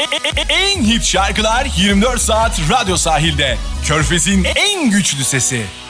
En hit şarkılar 24 saat radyo sahilde. Körfez'in en güçlü sesi.